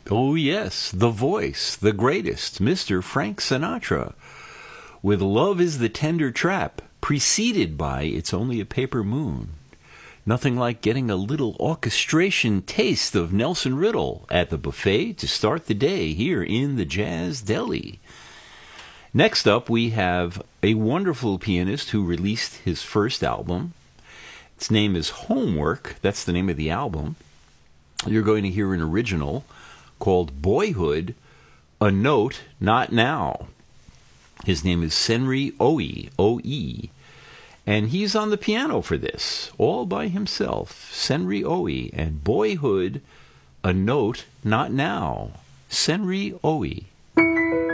Oh yes, the voice, the greatest, Mr. Frank Sinatra, with Love is the Tender Trap, preceded by It's Only a Paper Moon. Nothing like getting a little orchestration taste of Nelson Riddle at the buffet to start the day here in the Jazz Deli. Next up, we have a wonderful pianist who released his first album. Its name is Homework. That's the name of the album. You're going to hear an original called Boyhood, A Note Not Now. His name is Senri Oe, O-E, and he's on the piano for this, all by himself. Senri Oe and Boyhood, A Note Not Now. Senri Oe.